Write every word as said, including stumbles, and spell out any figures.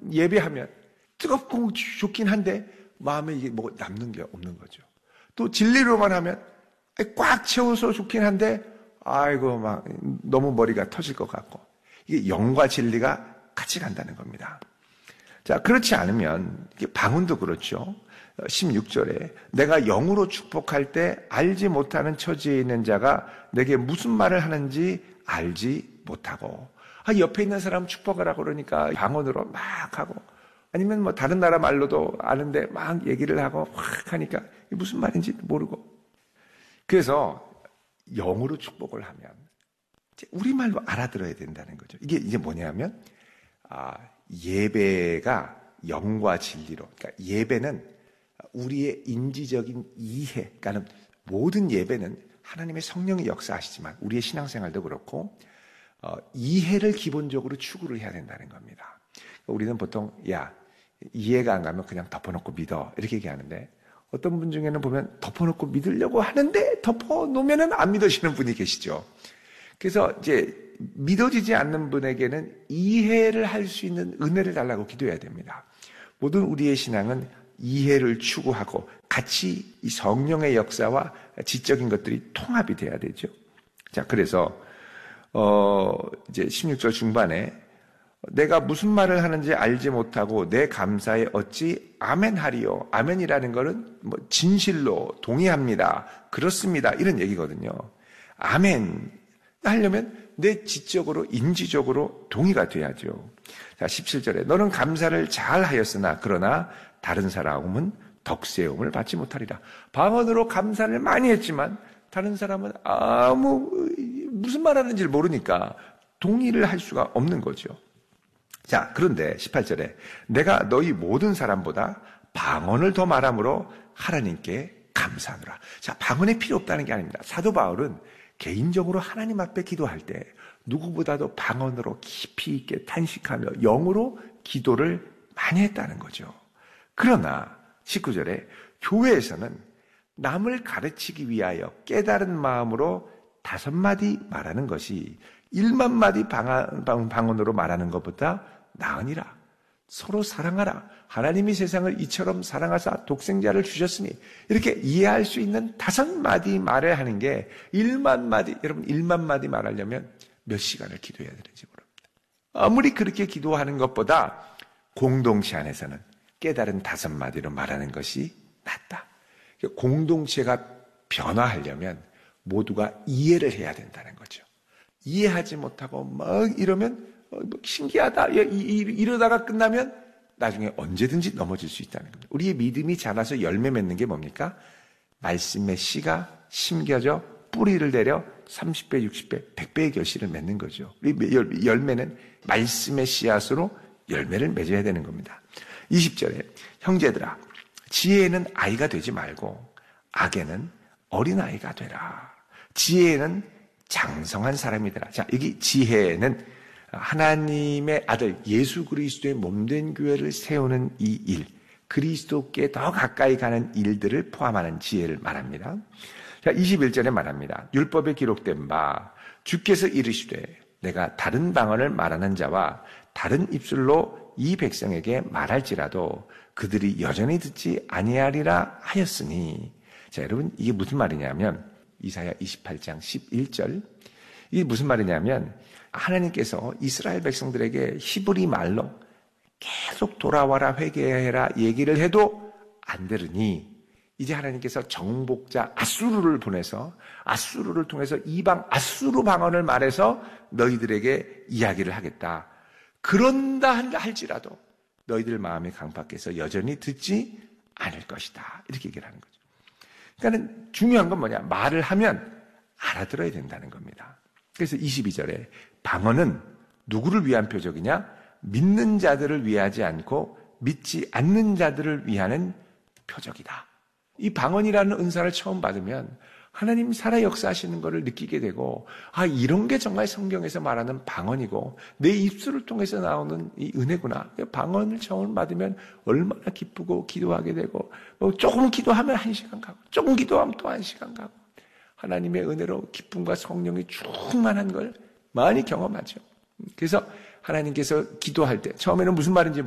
예배하면 뜨겁고 좋긴 한데 마음에 이게 뭐 남는 게 없는 거죠. 또 진리로만 하면 꽉 채워서 좋긴 한데 아이고 막 너무 머리가 터질 것 같고, 이게 영과 진리가 같이 간다는 겁니다. 자, 그렇지 않으면 이게 방언도 그렇죠. 십육 절에 내가 영으로 축복할 때 알지 못하는 처지에 있는 자가 내게 무슨 말을 하는지 알지 못하고, 아, 옆에 있는 사람 축복을 하고 그러니까 방언으로 막 하고, 아니면 뭐 다른 나라 말로도 아는데 막 얘기를 하고 확 하니까 무슨 말인지 모르고. 그래서 영으로 축복을 하면 우리말로 알아들어야 된다는 거죠. 이게 이제 뭐냐면 아, 예배가 영과 진리로, 그러니까 예배는 우리의 인지적인 이해, 그러니까 모든 예배는 하나님의 성령이 역사하시지만 우리의 신앙생활도 그렇고 어, 이해를 기본적으로 추구를 해야 된다는 겁니다. 우리는 보통 야, 이해가 안 가면 그냥 덮어놓고 믿어 이렇게 얘기하는데, 어떤 분 중에는 보면 덮어놓고 믿으려고 하는데 덮어놓으면 안 믿으시는 분이 계시죠. 그래서 이제 믿어지지 않는 분에게는 이해를 할 수 있는 은혜를 달라고 기도해야 됩니다. 모든 우리의 신앙은 이해를 추구하고 같이 이 성령의 역사와 지적인 것들이 통합이 돼야 되죠. 자, 그래서 어 이제 십육 절 중반에 내가 무슨 말을 하는지 알지 못하고 내 감사에 어찌 아멘하리요. 아멘이라는 것은 뭐 진실로 동의합니다, 그렇습니다, 이런 얘기거든요. 아멘 하려면 내 지적으로 인지적으로 동의가 돼야죠. 자, 십칠 절에 너는 감사를 잘 하였으나 그러나 다른 사람은 덕세움을 받지 못하리라. 방언으로 감사를 많이 했지만 다른 사람은 아무 무슨 말 하는지를 모르니까 동의를 할 수가 없는 거죠. 자, 그런데 십팔 절에 내가 너희 모든 사람보다 방언을 더 말함으로 하나님께 감사하노라. 자, 방언이 필요 없다는 게 아닙니다. 사도 바울은 개인적으로 하나님 앞에 기도할 때 누구보다도 방언으로 깊이 있게 탄식하며 영으로 기도를 많이 했다는 거죠. 그러나 십구 절에 교회에서는 남을 가르치기 위하여 깨달은 마음으로 다섯 마디 말하는 것이 일만 마디 방언으로 말하는 것보다 나으니라. 서로 사랑하라. 하나님이 세상을 이처럼 사랑하사 독생자를 주셨으니, 이렇게 이해할 수 있는 다섯 마디 말을 하는 게 일만 마디, 여러분 일만 마디 말하려면 몇 시간을 기도해야 되는지 모릅니다. 아무리 그렇게 기도하는 것보다 공동체 안에서는 깨달은 다섯 마디로 말하는 것이 낫다. 공동체가 변화하려면 모두가 이해를 해야 된다는 거죠. 이해하지 못하고 막 이러면 신기하다 이러다가 끝나면 나중에 언제든지 넘어질 수 있다는 겁니다. 우리의 믿음이 자라서 열매 맺는 게 뭡니까? 말씀의 씨가 심겨져 뿌리를 내려 삼십 배, 육십 배, 백 배의 결실을 맺는 거죠. 우리 열매는 말씀의 씨앗으로 열매를 맺어야 되는 겁니다. 이십 절에 형제들아, 지혜에는 아이가 되지 말고 악에는 어린아이가 되라. 지혜에는 장성한 사람이더라. 자, 여기 지혜는 하나님의 아들 예수 그리스도의 몸된 교회를 세우는 이 일, 그리스도께 더 가까이 가는 일들을 포함하는 지혜를 말합니다. 자, 이십일 절에 말합니다. 율법에 기록된 바 주께서 이르시되 내가 다른 방언을 말하는 자와 다른 입술로 이 백성에게 말할지라도 그들이 여전히 듣지 아니하리라 하였으니. 자, 여러분 이게 무슨 말이냐면 이사야 이십팔 장 십일 절, 이게 무슨 말이냐면 하나님께서 이스라엘 백성들에게 히브리 말로 계속 돌아와라 회개해라 얘기를 해도 안 들으니 이제 하나님께서 정복자 아수르를 보내서 아수르를 통해서 이방 아수르 방언을 말해서 너희들에게 이야기를 하겠다. 그런다 할지라도 너희들 마음이 강팍해서 여전히 듣지 않을 것이다. 이렇게 얘기를 하는 거죠. 그러니까 중요한 건 뭐냐? 말을 하면 알아들어야 된다는 겁니다. 그래서 이십이 절에 방언은 누구를 위한 표적이냐? 믿는 자들을 위하지 않고 믿지 않는 자들을 위하는 표적이다. 이 방언이라는 은사를 처음 받으면 하나님 살아 역사하시는 것을 느끼게 되고, 아, 이런 게 정말 성경에서 말하는 방언이고 내 입술을 통해서 나오는 이 은혜구나. 방언을 처음 받으면 얼마나 기쁘고 기도하게 되고, 뭐 조금 기도하면 한 시간 가고 조금 기도하면 또 한 시간 가고 하나님의 은혜로 기쁨과 성령이 충만한 걸 많이 경험하죠. 그래서 하나님께서 기도할 때 처음에는 무슨 말인지